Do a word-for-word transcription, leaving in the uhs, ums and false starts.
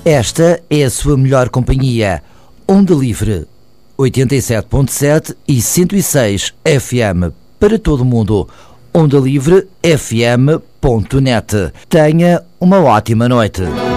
Esta é a sua melhor companhia. Onda Livre, oitenta e sete ponto sete e cento e seis F M para todo o mundo. onda livre f m ponto net. Tenha uma ótima noite.